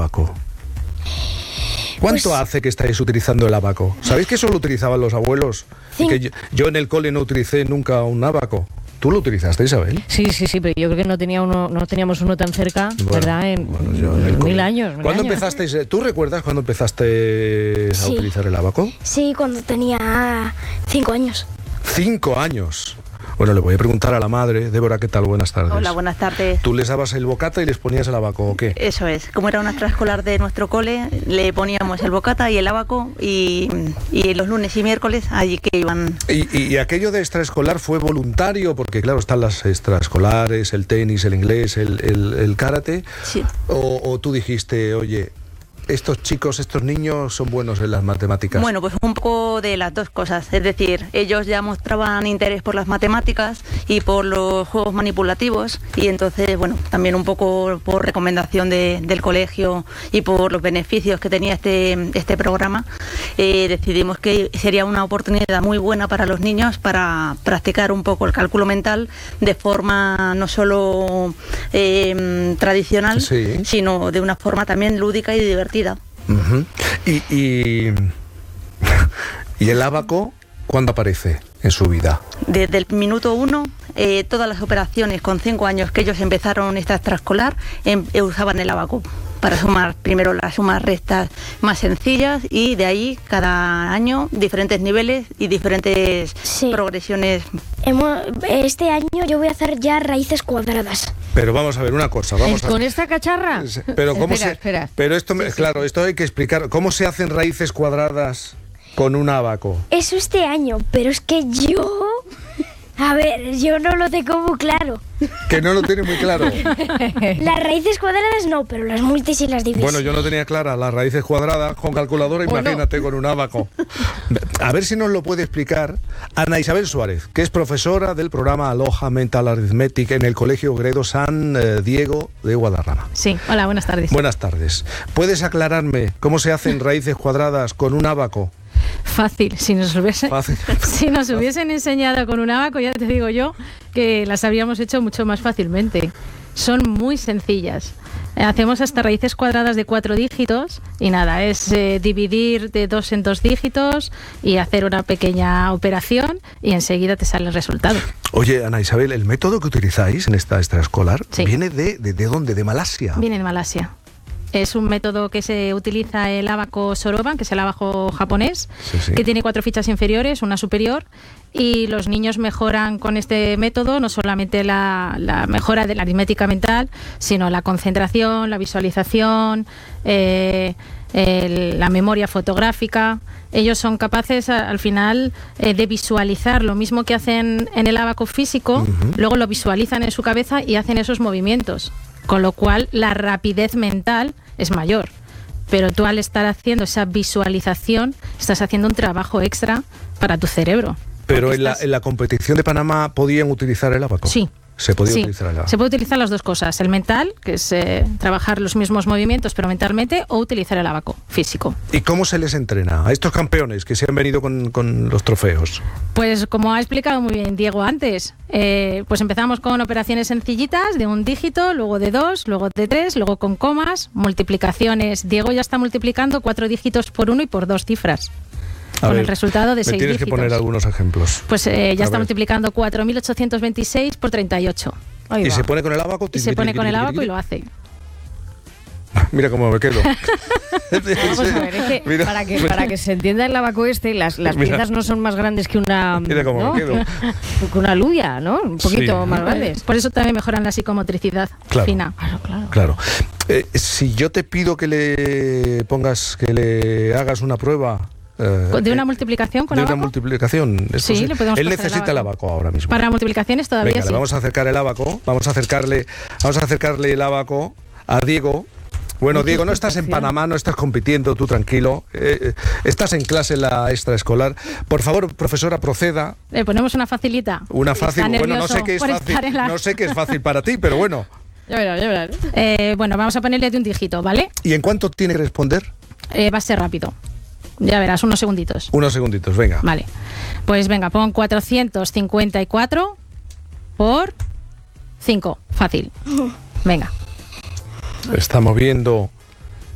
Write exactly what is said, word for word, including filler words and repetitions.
abaco? ¿Cuánto Pues, hace que estáis utilizando el abaco? ¿Sabéis que eso lo utilizaban los abuelos? Sí. Que yo, yo en el cole no utilicé nunca un abaco. ¿Tú lo utilizaste, Isabel? Sí, sí, sí, pero yo creo que no tenía uno, no teníamos uno tan cerca, Bueno, ¿verdad? En, bueno, yo en el mil cole. años. mil ¿Cuándo años. empezaste? ¿Tú recuerdas cuándo empezaste a Sí. utilizar el abaco? Sí, cuando tenía cinco años. Cinco años. Bueno, le voy a preguntar a la madre. Débora, ¿qué tal? Buenas tardes. Hola, buenas tardes. ¿Tú les dabas el bocata y les ponías el abaco o qué? Eso es, como era una extraescolar de nuestro cole, le poníamos el bocata y el abaco y, y los lunes y miércoles allí que iban. ¿Y, y, y aquello de extraescolar fue voluntario? Porque claro, están las extraescolares, el tenis, el inglés, el, el, el karate. Sí. O, o tú dijiste, oye, estos chicos, estos niños son buenos en las matemáticas. Bueno, pues un poco de las dos cosas, es decir, ellos ya mostraban interés por las matemáticas y por los juegos manipulativos y entonces, bueno, también un poco por recomendación de, del colegio y por los beneficios que tenía este, este programa, eh, decidimos que sería una oportunidad muy buena para los niños para practicar un poco el cálculo mental de forma no solo eh, tradicional, Sí. sino de una forma también lúdica y divertida. Uh-huh. Y, y, y el abaco, ¿cuándo aparece en su vida? Desde el minuto uno, eh, todas las operaciones con cinco años que ellos empezaron esta extraescolar em, eh, usaban el abaco para sumar primero las sumas restas más sencillas y de ahí cada año diferentes niveles y diferentes Sí. progresiones. Hemos- este año yo voy a hacer ya raíces cuadradas. Pero vamos a ver una cosa, vamos a ¿Con esta cacharra? Pero cómo espera, se, espera. pero esto, me- Sí, sí. claro, esto hay que explicar. ¿Cómo se hacen raíces cuadradas con un abaco? Eso este año, pero es que yo... A ver, yo no lo tengo muy claro. Que no lo tiene muy claro. Las raíces cuadradas no, pero las multis y las divisas. Bueno, yo no tenía clara las raíces cuadradas con calculadora, Bueno. imagínate con un abaco. A ver si nos lo puede explicar Ana Isabel Suárez, que es profesora del programa Aloha Mental Arithmetic en el Colegio Gredo San eh, Diego de Guadarrama. Sí, hola, buenas tardes. Buenas tardes. ¿Puedes aclararme cómo se hacen raíces cuadradas con un abaco? Fácil, si nos hubiese, Fácil. si nos hubiesen enseñado con un abaco, ya te digo yo que las habríamos hecho mucho más fácilmente. Son muy sencillas. Eh, Hacemos hasta raíces cuadradas de cuatro dígitos y nada, es eh, dividir de dos en dos dígitos y hacer una pequeña operación y enseguida te sale el resultado. Oye, Ana Isabel, el método que utilizáis en esta extraescolar Sí. viene de, de, ¿de dónde? ¿De Malasia? Viene de Malasia. Es un método que se utiliza el abaco Soroban, que es el abaco japonés, Sí, sí. que tiene cuatro fichas inferiores, una superior, y los niños mejoran con este método no solamente la, la mejora de la aritmética mental, sino la concentración, la visualización, eh, el- la memoria fotográfica. Ellos son capaces a- al final eh, de visualizar lo mismo que hacen en el abaco físico, Ujú. luego lo visualizan en su cabeza y hacen esos movimientos. Con lo cual la rapidez mental es mayor. Pero tú al estar haciendo esa visualización, estás haciendo un trabajo extra para tu cerebro. Pero Porque en la, estás- en la competición de Panamá podían utilizar el abaco. Sí. Se podía Sí, utilizar el abaco. se puede utilizar las dos cosas, el mental, que es eh, trabajar los mismos movimientos pero mentalmente, o utilizar el abaco físico. ¿Y cómo se les entrena a estos campeones que se han venido con, con los trofeos? Pues como ha explicado muy bien Diego antes, eh, pues empezamos con operaciones sencillitas de un dígito, luego de dos, luego de tres, luego con comas, multiplicaciones. Diego ya está multiplicando cuatro dígitos por uno y por dos cifras. A con ver, el resultado de me seis tienes dígitos. que poner algunos ejemplos. Pues eh, ya A está ver. multiplicando cuatro mil ochocientos veintiséis por treinta y ocho. Ahí Y va. se pone con el abaco. Y se pone con el abaco y lo hace. Mira cómo me quedo. Vamos a ver, es que Mira, Para que, para que se entienda el abaco este, las, las Mira. piezas no son más grandes que una, Mira cómo ¿no? me quedo. que una alubia, ¿no? Un poquito Sí. más grandes. Por eso también mejoran la psicomotricidad Claro. fina. Claro, claro. Claro. Eh, si yo te pido que le pongas, que le hagas una prueba. eh, ¿De una eh, multiplicación con de una abaco? multiplicación. ¿es Sí, posible? le podemos Él pasar el necesita el abaco. abaco ahora mismo. Para multiplicaciones todavía Venga, sí. le vamos a acercar el abaco. Vamos a acercarle, vamos a acercarle el abaco a Diego. Bueno, Diego, no estás en Panamá, no estás compitiendo, tú tranquilo. Eh, eh, estás en clase en la extraescolar. Por favor, profesora, proceda. Le ponemos una facilita. Una fácil. Está Bueno, no nervioso sé qué es por fácil. estar en la- No sé qué es fácil para ti, pero bueno. Ya verás, ya verás. Eh, bueno, vamos a ponerle de un dígito, ¿vale? ¿Y en cuánto tiene que responder? Eh, va a ser rápido. Ya verás, unos segunditos. Unos segunditos, venga. Vale. Pues venga, pon cuatrocientos cincuenta y cuatro por cinco. Fácil. Venga. Está moviendo